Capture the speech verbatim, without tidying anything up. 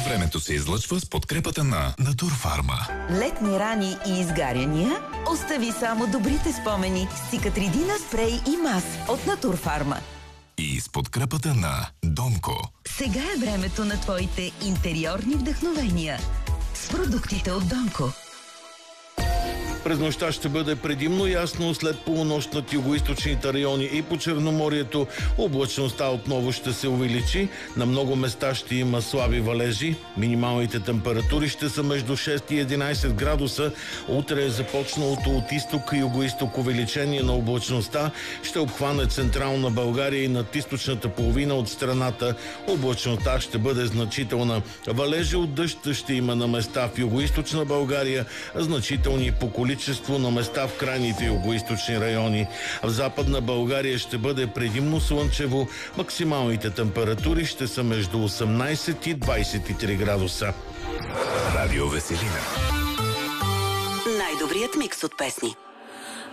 Времето се излъчва с подкрепата на Натурфарма. Летни рани и изгаряния? Остави само добрите спомени с Цикатридина спрей и мас от Натурфарма. И с подкрепата на Донко. Сега е времето на твоите интериорни вдъхновения с продуктите от Донко. През нощта ще бъде предимно ясно, след полунощ над югоизточните райони и по Черноморието облачността отново ще се увеличи. На много места ще има слаби валежи. Минималните температури ще са между шест и единайсет градуса. Утре е започналото от изток и югоизток увеличение на облачността. Ще обхване централна България и над източната половина от страната. Облачността ще бъде значителна. Валежи от дъжд ще има на места в югоизточна България, значителни по количество на места в крайните югоизточни райони. В Западна България ще бъде предимно слънчево. Максималните температури ще са между осемнайсет и двайсет и три градуса. Радио Веселина. Най-добрият микс от песни.